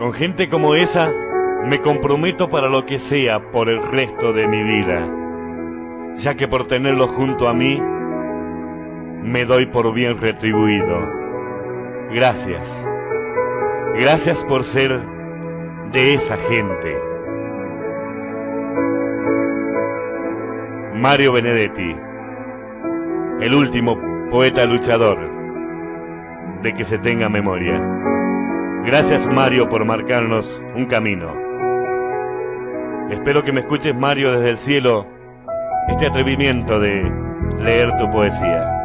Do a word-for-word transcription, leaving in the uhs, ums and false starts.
Con gente como esa me comprometo para lo que sea por el resto de mi vida, ya que por tenerlo junto a mí me doy por bien retribuido. Gracias. Gracias por ser de esa gente. Mario Benedetti, el último poeta luchador de que se tenga memoria. Gracias, Mario, por marcarnos un camino. Espero que me escuches, Mario, desde el cielo, este atrevimiento de leer tu poesía.